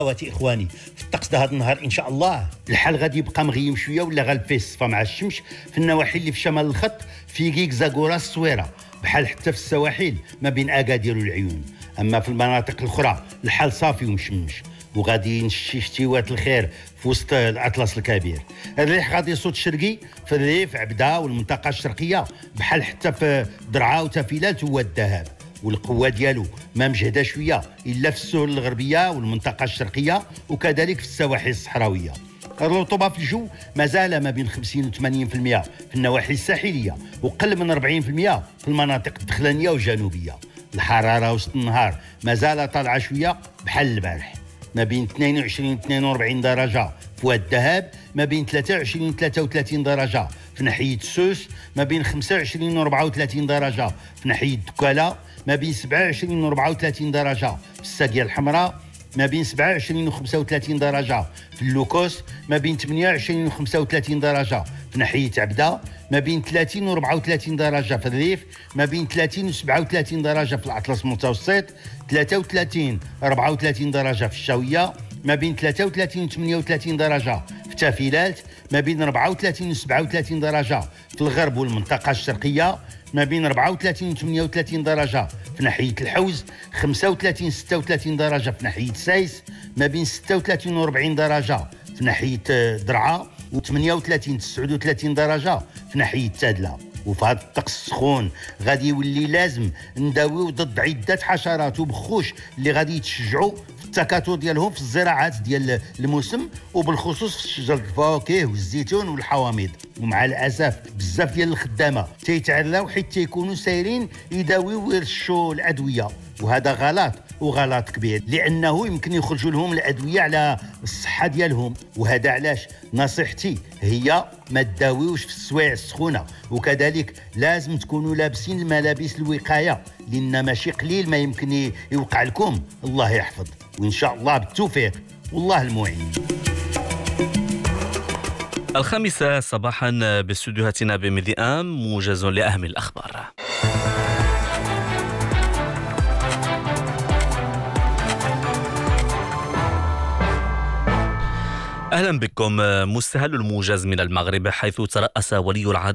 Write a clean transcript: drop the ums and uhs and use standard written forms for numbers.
خواتي اخواني في الطقس ده هذا النهار ان شاء الله الحال غادي يبقى مغيم شويه ولا غالب الصفا مع الشمس في النواحي اللي في شمال الخط في كيك زاكورا الصويره بحال حتى في السواحل ما بين اكادير والعيون. اما في المناطق الاخرى الحال صافي ومشمش وغادي نشتي شتيوات الخير في وسط الاطلس الكبير. الريح غادي يصوت شرقي في الريف عبده والمنطقه الشرقيه بحال حتى في درعا وتافيلات والذهب، والقوه ديالو ما مجهده شويه الا في السهول الغربيه والمنطقه الشرقيه وكذلك في السواحل الصحراويه. الرطوبه في الجو مازال ما بين 50 و 80% في النواحي الساحليه وقل من 40% في المناطق الدخلانيه والجنوبيه. الحراره وسط النهار مازال طالعه شويه بحال البارح، ما بين 22 و 42 درجه في واد الذهب، ما بين 23 و 33 درجه في ناحيه السوس، ما بين 25 و 34 درجه في ناحيه دكاله، ما بين 27 و 34 درجه في الساقيه الحمراء، ما بين 27 و 35 درجه في اللوكوس، ما بين 28 و 35 درجه في ناحيه عبده، ما بين 30 و 34 درجه في الريف، ما بين 30 و 37 درجه في الاطلس المتوسط، 33 34 درجه في الشاويه، ما بين 33 و 38 درجه في تافيلات، ما بين 34 و 37 درجه في الغرب والمنطقه الشرقيه، ما بين 34 و 38 درجه في ناحيه الحوز، 35 و 36 درجه في ناحيه سايس، ما بين 36 و 40 درجه في ناحيه درعا، و 38 و 39 درجه في ناحيه تادله. وفي هذا الطقس السخون غادي يولي لازم نداويو ضد عده حشرات وبخوش اللي غادي يتشجعوا في التكاثر ديالهم في الزراعات ديال الموسم، وبالخصوص في شجر الفواكه والزيتون والحوامض. ومع الاسف بزاف ديال الخدامه تيتعلاو حيت تيكونوا سايرين يداويو ويرشوا الادويه، وهذا غلط وغلط كبير لانه يمكن يخرجوا لهم الادويه على الصحه ديالهم. وهذا علاش نصيحتي هي ما تداويوش في السوايع السخونه، وكذلك لازم تكونوا لابسين الملابس الوقايه لان ماشي قليل ما يمكن يوقع لكم. الله يحفظ وان شاء الله بالتوفيق والله المعين. 5 صباحا باستديوهاتنا بمذيام موجز لأهم الأخبار. أهلا بكم. مستهل الموجز من المغرب حيث ترأس ولي العهد